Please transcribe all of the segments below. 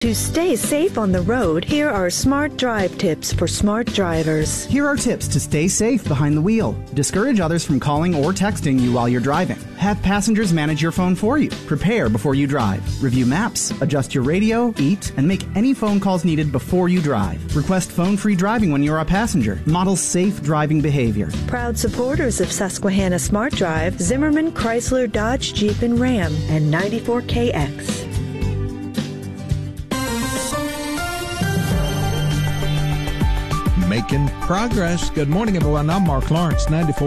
To stay safe on the road, here are smart drive tips for smart drivers. Here are tips to stay safe behind the wheel. Discourage others from calling or texting you while you're driving. Have passengers manage your phone for you. Prepare before you drive. Review maps, adjust your radio, eat, and make any phone calls needed before you drive. Request phone-free driving when you're a passenger. Model safe driving behavior. Proud supporters of Susquehanna Smart Drive, Zimmerman, Chrysler, Dodge, Jeep, and Ram, and 94KX. Making progress. Good morning, everyone. I'm Mark Lawrence,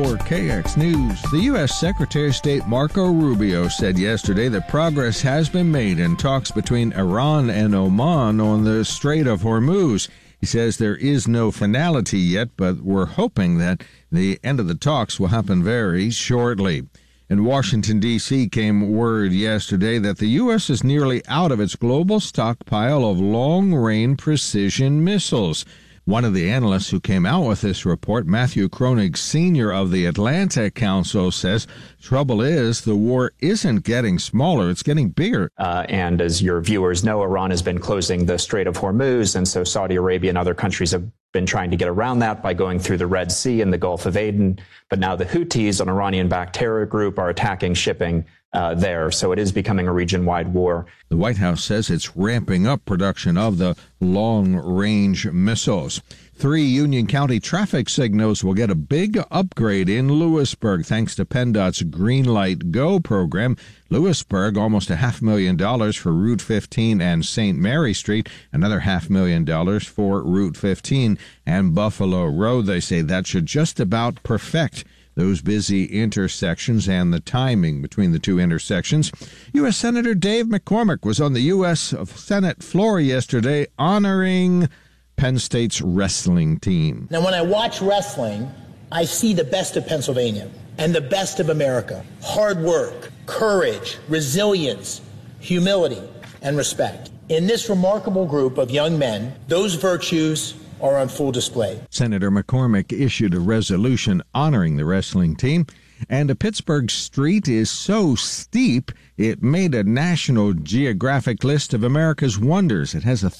94KX News. The U.S. Secretary of State Marco Rubio said yesterday that progress has been made in talks between Iran and Oman on the Strait of Hormuz. He says there is no finality yet, but we're hoping that the end of the talks will happen very shortly. In Washington, D.C., came word yesterday that the U.S. is nearly out of its global stockpile of long-range precision missiles. One of the analysts who came out with this report, Matthew Kronig, Sr. of the Atlantic Council, says trouble is the war isn't getting smaller, it's getting bigger. And as your viewers know, Iran has been closing the Strait of Hormuz, and so Saudi Arabia and other countries have been trying to get around that by going through the Red Sea and the Gulf of Aden. But now the Houthis, an Iranian-backed terror group, are attacking shipping there. So it is becoming a region-wide war. The White House says it's ramping up production of the long-range missiles. 3 Union County traffic signals will get a big upgrade in Lewisburg thanks to PennDOT's Green Light Go program. Lewisburg, almost $500,000 for Route 15 and St. Mary Street, another $500,000 for Route 15 and Buffalo Road. They say that should just about perfect those busy intersections and the timing between the two intersections. U.S. Senator Dave McCormick was on the U.S. Senate floor yesterday honoring Penn State's wrestling team. Now, when I watch wrestling, I see the best of Pennsylvania and the best of America. Hard work, courage, resilience, humility, and respect. In this remarkable group of young men, those virtues are on full display. Senator McCormick issued a resolution honoring the wrestling team, and a Pittsburgh street is so steep it made a National Geographic list of America's wonders. It has a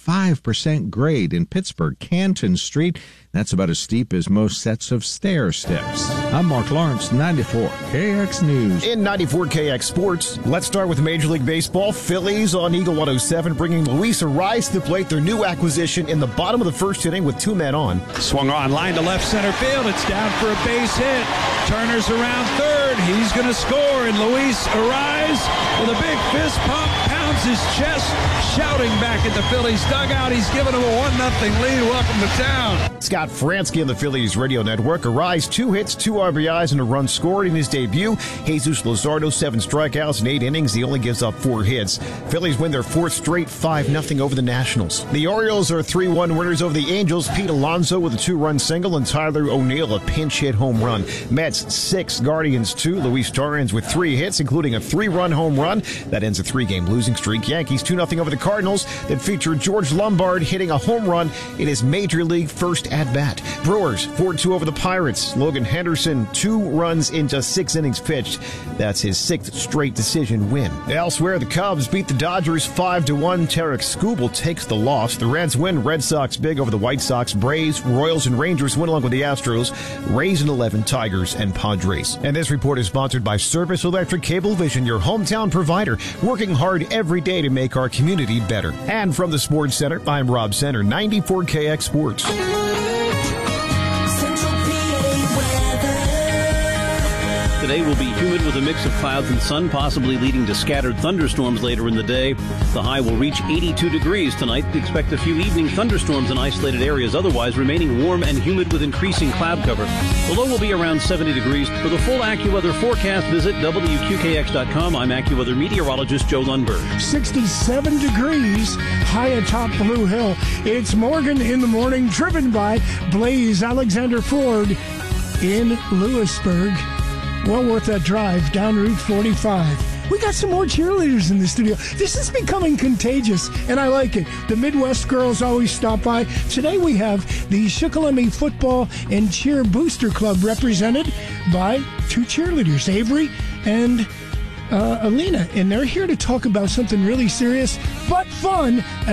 35% grade in Pittsburgh. Canton Street, that's about as steep as most sets of stair steps. I'm Mark Lawrence, 94KX News. In 94KX Sports, let's start with Major League Baseball. Phillies on Eagle 107 bringing Luis Arraez to the plate, their new acquisition, in the bottom of the first inning with 2 men on. Swung on, line to left center field. It's down for a base hit. Turner's around third. He's going to score, and Luis Arraez with a big fist pump pounds his chest, shouting back at the Phillies dugout. He's given them a 1-0 lead. Welcome to town. Scott Fransky on the Phillies radio network. Arraez, 2 hits, 2 RBIs, and a run scored in his debut. Jesus Luzardo, 7 strikeouts in 8 innings. He only gives up 4 hits. Phillies win their 4th straight, 5-0 over the Nationals. The Orioles are 3-1 winners over the Angels. Pete Alonso with a 2-run single and Tyler O'Neill a pinch hit home run. Mets 6, Guardians 2. Luis Torrens with 3 hits, including a 3-run home run. That ends a 3-game losing streak. Yankees 2-0 over the Cardinals that featured George Lombard hitting a home run in his Major League first at-bat. Brewers 4-2 over the Pirates. Logan Henderson 2 runs into 6 innings pitched. That's his 6th straight decision win. Elsewhere, the Cubs beat the Dodgers 5-1. Tarek Skubal takes the loss. The Reds win. Red Sox big over the White Sox. Braves, Royals, and Rangers win along with the Astros. Rays and 11, Tigers, and Padres. And this report is sponsored by Service Electric Cablevision, your hometown provider, working hard every day to make our community better. And from the Sports Center, I'm Rob Center, 94KX Sports. Today will be humid with a mix of clouds and sun, possibly leading to scattered thunderstorms later in the day. The high will reach 82 degrees tonight. Expect a few evening thunderstorms in isolated areas, otherwise remaining warm and humid with increasing cloud cover. The low will be around 70 degrees. For the full AccuWeather forecast, visit WQKX.com. I'm AccuWeather meteorologist Joe Lundberg. 67 degrees high atop Blue Hill. It's Morgan in the Morning, driven by Blaze Alexander Ford in Lewisburg. Well worth that drive down Route 45. We got some more cheerleaders in the studio. This is becoming contagious, and I like it. The Midwest girls always stop by. Today we have the Shikellamy Football and Cheer Booster Club represented by 2 cheerleaders, Avery and Alina, and they're here to talk about something really serious but fun